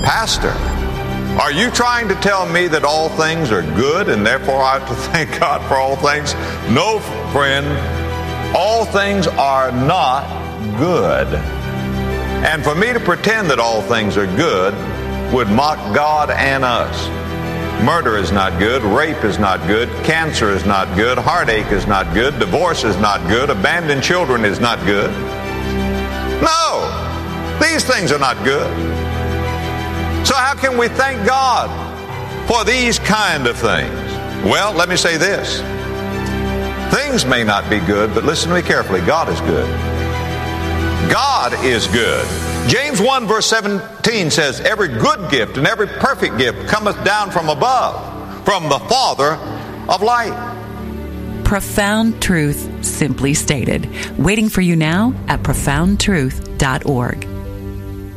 Pastor, are you trying to tell me that all things are good and therefore I have to thank God for all things? No, friend. All things are not good. And for me to pretend that all things are good would mock God and us. Murder is not good. Rape is not good. Cancer is not good. Heartache is not good. Divorce is not good. Abandoned children is not good. No, these things are not good. So how can we thank God for these kind of things? Well, let me say this. Things may not be good, but listen to me carefully. God is good. God is good. James 1 verse 17 says, every good gift and every perfect gift cometh down from above, from the Father of light. Profound truth simply stated. Waiting for you now at profoundtruth.org.